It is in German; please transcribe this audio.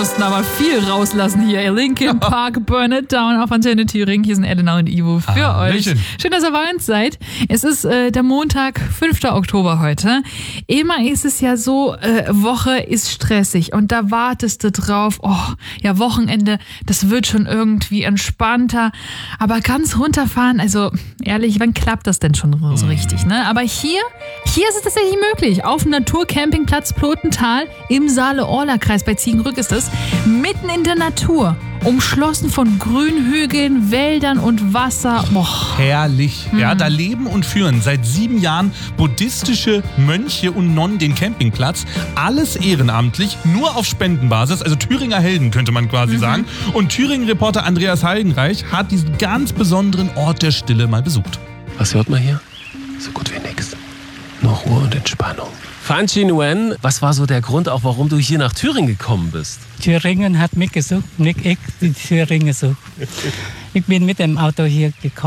mussten aber viel rauslassen hier. Linkin Park, Burn It Down auf Antenne Thüringen. Hier sind Elena und Ivo für euch. Schön, dass ihr bei uns seid. Es ist der Montag, 5. Oktober heute. Immer ist es ja so, Woche ist stressig und da wartest du drauf. Oh, ja, Wochenende, das wird schon irgendwie entspannter. Aber ganz runterfahren, also ehrlich, wann klappt das denn schon so richtig, ne? Aber hier ist es tatsächlich möglich. Auf dem Naturcampingplatz Plotental im Saale-Orla-Kreis bei Ziegenrück ist es. Mitten in der Natur. Umschlossen von Grünhügeln, Wäldern und Wasser. Boah. Herrlich. Ja, da leben und führen seit 7 Jahren buddhistische Mönche und Nonnen den Campingplatz. Alles ehrenamtlich, nur auf Spendenbasis. Also Thüringer Helden, könnte man quasi sagen. Und Thüringen-Reporter Andreas Heidenreich hat diesen ganz besonderen Ort der Stille mal besucht. Was hört man hier? So gut wie nix. Nur Ruhe und Entspannung. Fan Chi Nguyen, was war so der Grund, auch warum du hier nach Thüringen gekommen bist? Thüringen hat mich gesucht, nicht ich die Thüringen gesucht. Ich bin mit dem Auto hier gekommen.